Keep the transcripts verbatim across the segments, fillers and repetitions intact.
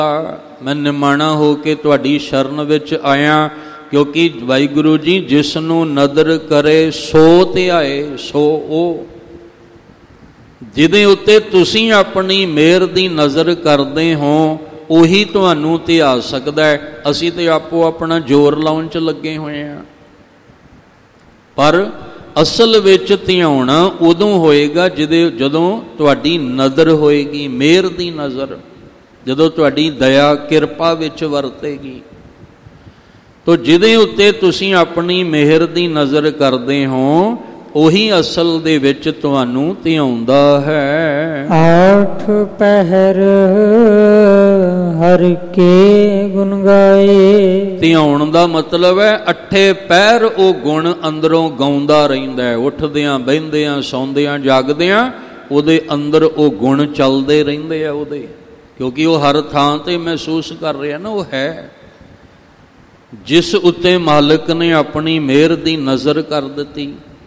मैं निमाणा हो के तुहाडी शरण विच आया, क्योंकि वाहिगुरु जी जिसनों नदर करे सो ध्याए सो ओ। जिहदे उत्ते तुसीं अपनी मेहर दी नज़र करदे हो उही तुहानूं ध्या सकदा है। असीं ते आपो अपना जोर लाउण च लगे होए आ, पर असल विच ध्याउणा उदों होएगा जिहदे जदों तुहाडी नज़र होएगी, मेहर दी नज़र, जदों तुहाडी दया किरपा विच वरतेगी। तो जिहदे उत्ते तुसीं अपनी मेहर दी नज़र करदे हो ਉਹੀ ਅਸਲ ਦੇ ਵਿੱਚ ਤੁਹਾਨੂੰ ਧਿਆਉਂਦਾ ਹੈ। ਆਠ ਪਹਿਰ ਹਰ ਕੇ ਗੁਣ ਗਾਏ। ਧਿਆਉਣ ਦਾ ਮਤਲਬ ਹੈ ਅੱਠੇ ਪਹਿਰ ਉਹ ਗੁਣ ਅੰਦਰੋਂ ਗਾਉਂਦਾ ਰਹਿੰਦਾ ਹੈ। ਉੱਠਦਿਆਂ ਬਹਿੰਦਿਆਂ ਸੌਂਦਿਆਂ ਜਾਗਦਿਆਂ ਉਹਦੇ ਅੰਦਰ ਉਹ ਗੁਣ ਚੱਲਦੇ ਰਹਿੰਦੇ ਆ ਉਹਦੇ, ਕਿਉਂਕਿ ਉਹ ਹਰ ਥਾਂ ਤੇ ਮਹਿਸੂਸ ਕਰ ਰਿਹਾ ਨਾ, ਉਹ ਹੈ ਜਿਸ ਉੱਤੇ ਮਾਲਕ ਨੇ ਆਪਣੀ ਮਿਹਰ ਦੀ ਨਜ਼ਰ ਕਰ ਦਿੱਤੀ।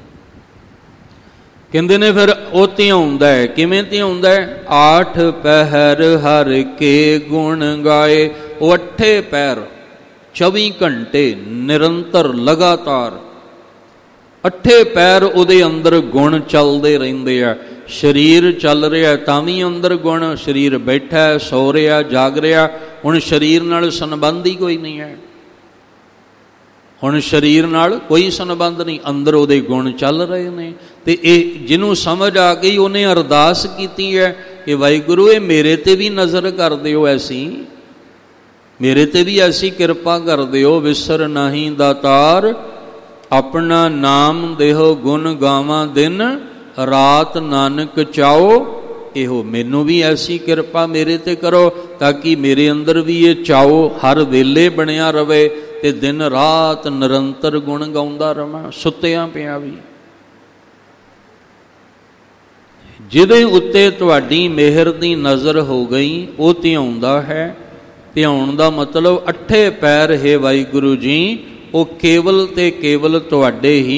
ਕਹਿੰਦੇ ਨੇ ਫਿਰ ਉਹ ਧਿਆਉਂਦਾ ਹੈ। ਕਿਵੇਂ ਧਿਆਉਂਦਾ ਹੈ? ਆਠ ਪਹਿਰ ਹਰ ਕੇ ਗੁਣ ਗਾਏ। ਉਹ ਅੱਠੇ ਪਹਿਰ ਚੌਵੀ ਘੰਟੇ ਨਿਰੰਤਰ ਲਗਾਤਾਰ ਅੱਠੇ ਪਹਿਰ ਉਹਦੇ ਅੰਦਰ ਗੁਣ ਚੱਲਦੇ ਰਹਿੰਦੇ ਆ। ਸਰੀਰ ਚੱਲ ਰਿਹਾ ਤਾਂ ਵੀ ਅੰਦਰ ਗੁਣ, ਸਰੀਰ ਬੈਠਾ ਸੌ ਰਿਹਾ ਜਾਗ ਰਿਹਾ, ਹੁਣ ਸਰੀਰ ਨਾਲ ਸੰਬੰਧ ਹੀ ਕੋਈ ਨਹੀਂ ਹੈ। ਹੁਣ ਸਰੀਰ ਨਾਲ ਕੋਈ ਸੰਬੰਧ ਨਹੀਂ, ਅੰਦਰ ਉਹਦੇ ਗੁਣ ਚੱਲ ਰਹੇ ਨੇ। ਤੇ ਇਹ ਜਿਹਨੂੰ ਸਮਝ ਆ ਗਈ ਉਹਨੇ ਅਰਦਾਸ ਕੀਤੀ ਹੈ ਕਿ ਵਾਹਿਗੁਰੂ ਇਹ ਮੇਰੇ ਤੇ ਵੀ ਨਜ਼ਰ ਕਰ ਦਿਓ, ਐਸੀ ਮੇਰੇ ਤੇ ਵੀ ਐਸੀ ਕਿਰਪਾ ਕਰ ਦਿਓ। ਵਿਸਰ ਨਹੀਂ ਦਾਤਾਰ ਆਪਣਾ ਨਾਮ ਦੇਹੋ, ਗੁਣ ਗਾਵਾਂ ਦਿਨ ਰਾਤ ਨਾਨਕ ਚਾਓ। ਇਹੋ ਮੈਨੂੰ ਵੀ ਐਸੀ ਕਿਰਪਾ ਮੇਰੇ ਤੇ ਕਰੋ ਤਾਂ ਕਿ ਮੇਰੇ ਅੰਦਰ ਵੀ ਇਹ ਚਾਓ ਹਰ ਵੇਲੇ ਬਣਿਆ ਰਵੇ ਤੇ ਦਿਨ ਰਾਤ ਨਿਰੰਤਰ ਗੁਣ ਗਾਉਂਦਾ ਰਵਾਂ, ਸੁੱਤਿਆਂ ਪਿਆ ਵੀ। ਜਿਹਦੇ ਉੱਤੇ ਤੁਹਾਡੀ ਮਿਹਰ ਦੀ ਨਜ਼ਰ ਹੋ ਗਈ ਉਹ ਧਿਆਉਂਦਾ ਹੈ। ਧਿਆਉਣ ਦਾ ਮਤਲਬ ਅੱਠੇ ਪੈਰ ਹੈ ਵਾਹਿਗੁਰੂ ਜੀ, ਉਹ ਕੇਵਲ ਤੇ ਕੇਵਲ ਤੁਹਾਡੇ ਹੀ